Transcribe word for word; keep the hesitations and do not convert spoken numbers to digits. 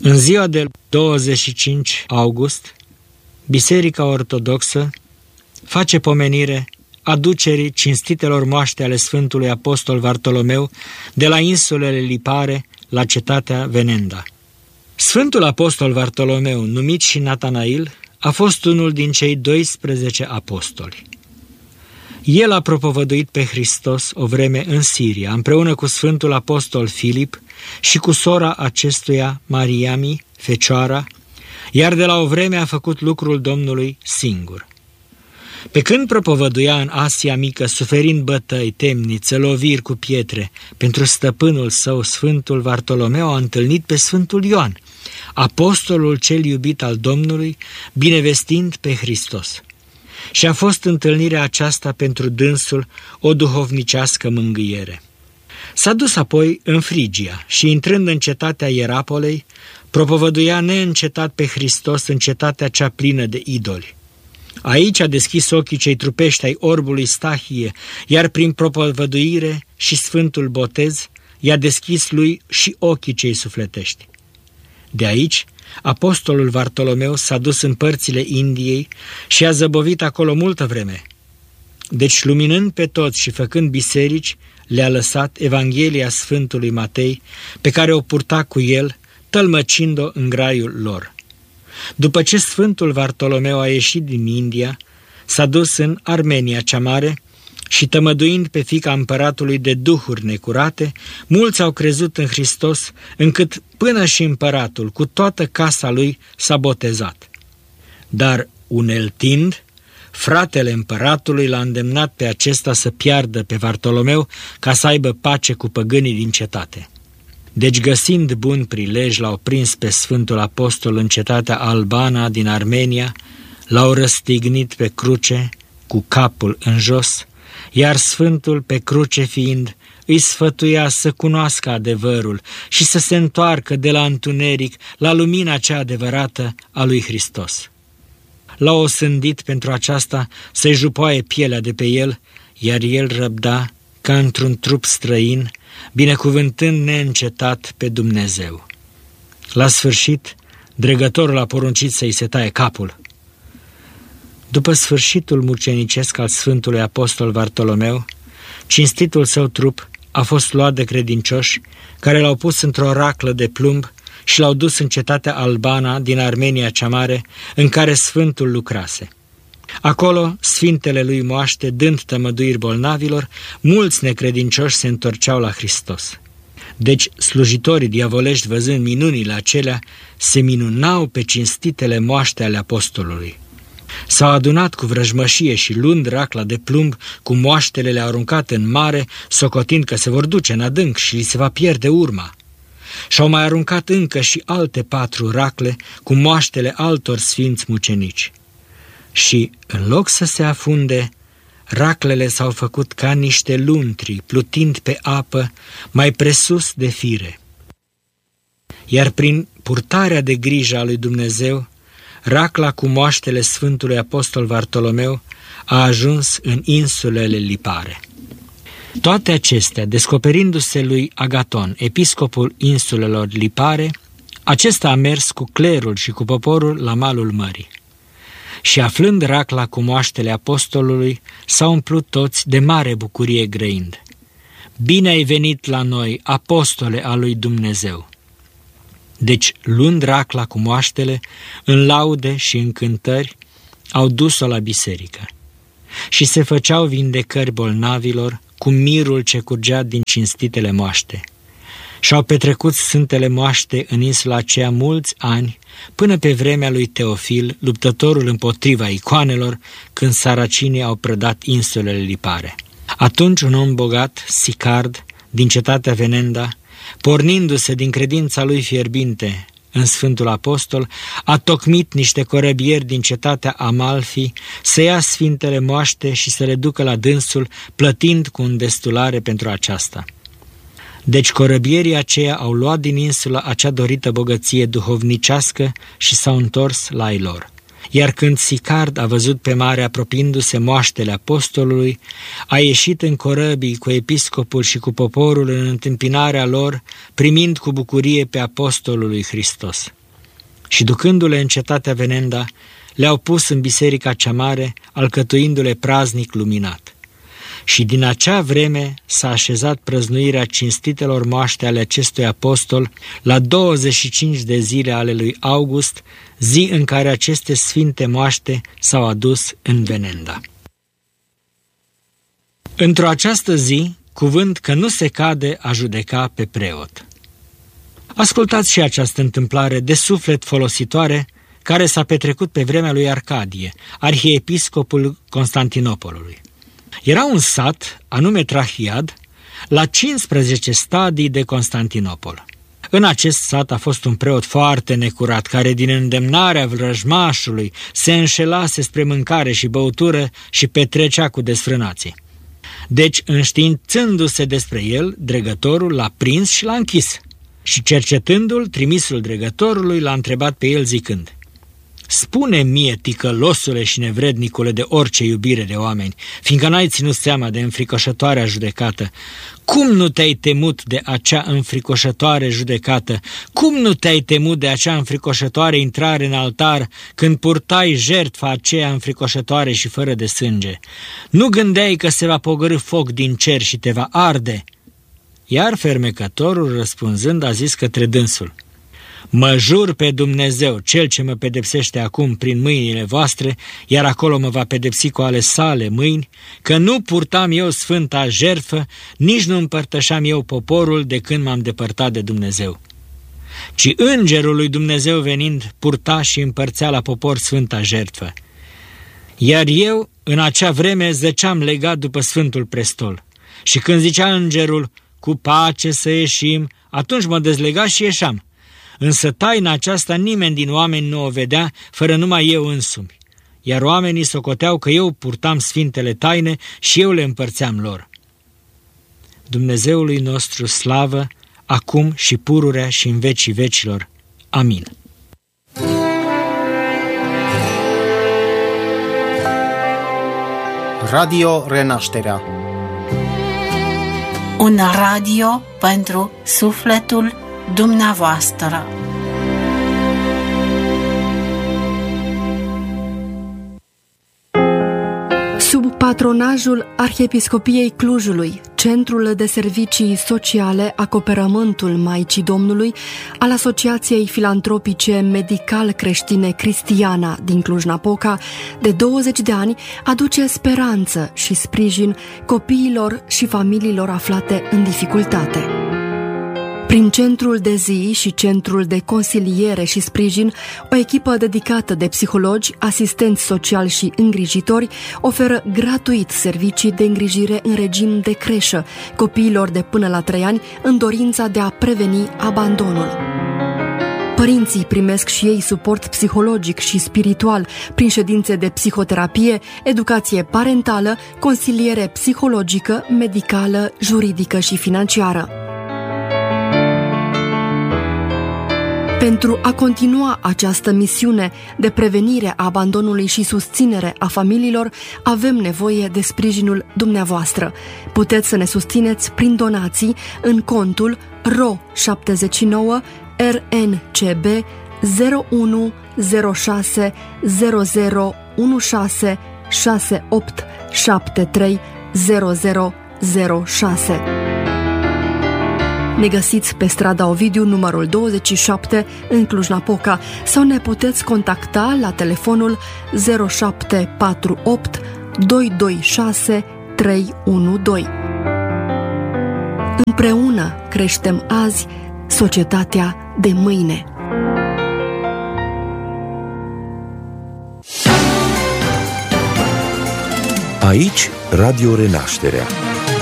În ziua de douăzeci și cinci august, Biserica Ortodoxă face pomenire aducerii cinstitelor moaște ale Sfântului Apostol Vartolomeu de la insulele Lipare la cetatea Venenda. Sfântul Apostol Vartolomeu, numit și Natanail, a fost unul din cei doisprezece apostoli. El a propovăduit pe Hristos o vreme în Siria, împreună cu Sfântul Apostol Filip și cu sora acestuia, Mariami, fecioara, iar de la o vreme a făcut lucrul Domnului singur. Pe când propovăduia în Asia Mică, suferind bătăi, temnițe, loviri cu pietre, pentru stăpânul său, Sfântul Vartolomeu a întâlnit pe Sfântul Ioan, apostolul cel iubit al Domnului, binevestind pe Hristos. Și a fost întâlnirea aceasta pentru dânsul o duhovnicească mângâiere. S-a dus apoi în Frigia și, intrând în cetatea Ierapolei, propovăduia neîncetat pe Hristos în cetatea cea plină de idoli. Aici a deschis ochii cei trupești ai orbului Stahie, iar prin propovăduire și sfântul botez i-a deschis lui și ochii cei sufletești. De aici, apostolul Vartolomeu s-a dus în părțile Indiei și a zăbovit acolo multă vreme. Deci, luminând pe toți și făcând biserici, le-a lăsat Evanghelia Sfântului Matei, pe care o purta cu el, tălmăcind-o în graiul lor. După ce Sfântul Vartolomeu a ieșit din India, s-a dus în Armenia cea mare și, tămăduind pe fiica împăratului de duhuri necurate, mulți au crezut în Hristos, încât până și împăratul, cu toată casa lui, s-a botezat. Dar, uneltind, fratele împăratului l-a îndemnat pe acesta să piardă pe Vartolomeu ca să aibă pace cu păgânii din cetate. Deci, găsind bun prilej, l-au prins pe Sfântul Apostol în cetatea Albana din Armenia, l-au răstignit pe cruce cu capul în jos, iar Sfântul, pe cruce fiind, îi sfătuia să cunoască adevărul și să se întoarcă de la întuneric la lumina cea adevărată a lui Hristos. L-au osândit pentru aceasta să-i jupoaie pielea de pe el, iar el răbda ca într-un trup străin, binecuvântând neîncetat pe Dumnezeu. La sfârșit, dregătorul a poruncit să-i se taie capul. După sfârșitul mucenicesc al Sfântului Apostol Vartolomeu, cinstitul său trup a fost luat de credincioși, care l-au pus într-o raclă de plumb și l-au dus în cetatea Albana din Armenia cea mare, în care Sfântul lucrase. Acolo, sfintele lui moaște, dând tămăduiri bolnavilor, mulți necredincioși se întorceau la Hristos. Deci, slujitorii diavolești, văzând minunile acelea, se minunau pe cinstitele moaște ale apostolului. S-au adunat cu vrăjmășie și, luând racla de plumb, cu moaștele le-au aruncat în mare, socotind că se vor duce în adânc și li se va pierde urma. Și-au mai aruncat încă și alte patru racle cu moaștele altor sfinți mucenici. Și, în loc să se afunde, raclele s-au făcut ca niște luntri, plutind pe apă, mai presus de fire. Iar prin purtarea de grijă a lui Dumnezeu, racla cu moaștele Sfântului Apostol Vartolomeu a ajuns în insulele Lipare. Toate acestea, descoperindu-se lui Agaton, episcopul insulelor Lipare, acesta a mers cu clerul și cu poporul la malul mării. Și aflând racla cu moaștele apostolului, s-au umplut toți de mare bucurie grăind. Bine ai venit la noi, apostole al lui Dumnezeu! Deci, luând racla cu moaștele, în laude și în cântări, au dus-o la biserică. Și se făceau vindecări bolnavilor cu mirul ce curgea din cinstitele moaște. Și-au petrecut sfântele moaște în insula aceea mulți ani, până pe vremea lui Teofil, luptătorul împotriva icoanelor, când saracinii au prădat insulele Lipare. Atunci un om bogat, Sicard, din cetatea Venenda, pornindu-se din credința lui fierbinte în Sfântul Apostol, a tocmit niște corăbieri din cetatea Amalfi să ia sfintele moaște și să le ducă la dânsul, plătind cu îndestulare pentru aceasta. Deci corăbierii aceia au luat din insula acea dorită bogăție duhovnicească și s-au întors la ei lor. Iar când Sicard a văzut pe mare apropiindu-se moaștele apostolului, a ieșit în corăbii cu episcopul și cu poporul în întâmpinarea lor, primind cu bucurie pe apostolul lui Hristos. Și ducându-le în cetatea Venenda, le-au pus în biserica cea mare, alcătuindu-le praznic luminat. Și din acea vreme s-a așezat prăznuirea cinstitelor moaște ale acestui apostol la douăzeci și cinci de zile ale lui August, zi în care aceste sfinte moaște s-au adus în Venenda. Într-o această zi, cuvânt că nu se cade a judeca pe preot. Ascultați și această întâmplare de suflet folositoare care s-a petrecut pe vremea lui Arcadie, arhiepiscopul Constantinopolului. Era un sat, anume Trahiad, la cincisprezece stadii de Constantinopol. În acest sat a fost un preot foarte necurat, care din îndemnarea vrăjmașului se înșelase spre mâncare și băutură și petrecea cu desfrânații. Deci, înștiințându-se despre el, dregătorul l-a prins și l-a închis. Și cercetându-l, trimisul dregătorului l-a întrebat pe el zicând: spune mie, ticălosule și nevrednicule de orice iubire de oameni, fiindcă n-ai ținut seama de înfricoșătoarea judecată, cum nu te-ai temut de acea înfricoșătoare judecată? Cum nu te-ai temut de acea înfricoșătoare intrare în altar când purtai jertfa aceea înfricoșătoare și fără de sânge? Nu gândeai că se va pogorî foc din cer și te va arde? Iar fermecătorul, răspunzând, a zis către dânsul: mă jur pe Dumnezeu, cel ce mă pedepsește acum prin mâinile voastre, iar acolo mă va pedepsi cu ale sale mâini, că nu purtam eu sfânta jertfă, nici nu împărtășeam eu poporul de când m-am depărtat de Dumnezeu. Ci îngerul lui Dumnezeu venind purta și împărțea la popor sfânta jertfă. Iar eu în acea vreme zăceam legat după Sfântul Prestol. Și când zicea îngerul: cu pace să ieșim, atunci mă dezlega și ieșeam. Însă taina aceasta nimeni din oameni nu o vedea, fără numai eu însumi. Iar oamenii socoteau că eu purtam sfintele taine și eu le împărțeam lor. Dumnezeului nostru slavă, acum și pururea și în vecii vecilor. Amin. Radio Renașterea. Un radio pentru sufletul dumneavoastră. Sub patronajul Arhiepiscopiei Clujului, Centrul de Servicii Sociale Acoperământul Maicii Domnului al Asociației Filantropice Medical-Creștine Cristiana din Cluj-Napoca, de douăzeci de ani, aduce speranță și sprijin copiilor și familiilor aflate în dificultate. Prin centrul de zi și centrul de consiliere și sprijin, o echipă dedicată de psihologi, asistenți sociali și îngrijitori oferă gratuit servicii de îngrijire în regim de creșă copiilor de până la trei ani în dorința de a preveni abandonul. Părinții primesc și ei suport psihologic și spiritual prin ședințe de psihoterapie, educație parentală, consiliere psihologică, medicală, juridică și financiară. Pentru a continua această misiune de prevenire a abandonului și susținere a familiilor, avem nevoie de sprijinul dumneavoastră. Puteți să ne susțineți prin donații în contul R O șaptezeci și nouă R N C B zero unu zero șase zero zero unu șase șase opt șapte trei zero zero zero șase. Ne găsiți pe strada Ovidiu, numărul douăzeci și șapte, în Cluj-Napoca, sau ne puteți contacta la telefonul zero șapte patru opt doi doi șase trei unu doi. Împreună creștem azi societatea de mâine. Aici, Radio Renașterea.